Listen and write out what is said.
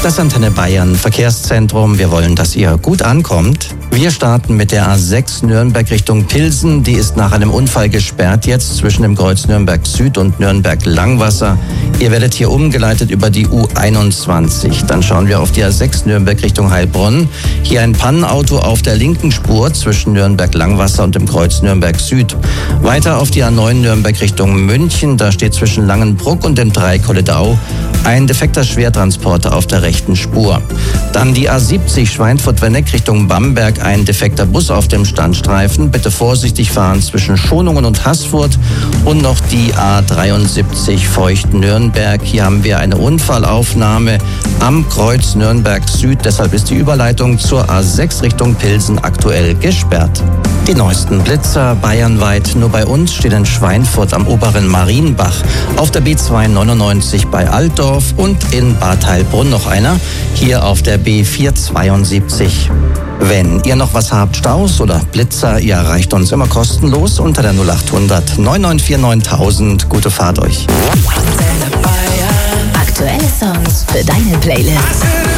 Das Antenne Bayern Verkehrszentrum. Wir wollen, dass ihr gut ankommt. Wir starten mit der A6 Nürnberg Richtung Pilsen. Die ist nach einem Unfall gesperrt jetzt zwischen dem Kreuz Nürnberg Süd und Nürnberg Langwasser. Ihr werdet hier umgeleitet über die U21. Dann schauen wir auf die A6 Nürnberg Richtung Heilbronn. Hier ein Pannenauto auf der linken Spur zwischen Nürnberg Langwasser und dem Kreuz Nürnberg Süd. Weiter auf die A9 Nürnberg Richtung München. Da steht zwischen Langenbruck und dem Dreikolledau ein defekter Schwertransporter auf der rechten Spur. Dann die A70 Schweinfurt-Werneck Richtung Bamberg, ein defekter Bus auf dem Standstreifen. Bitte vorsichtig fahren zwischen Schonungen und Haßfurt. Und noch die A73 Feucht-Nürnberg. Hier haben wir eine Unfallaufnahme am Kreuz Nürnberg Süd. Deshalb ist die Überleitung zur A6 Richtung Pilsen aktuell gesperrt. Die neuesten Blitzer bayernweit. Nur bei uns steht in Schweinfurt am oberen Marienbach, auf der B299 bei Altdorf und in Bad Heilbrunn noch einer, hier auf der B472. Wenn ihr noch was habt, Staus oder Blitzer, ihr erreicht uns immer kostenlos unter der 0800 994 9000. Gute Fahrt euch. Aktuelle Songs für deine Playlist.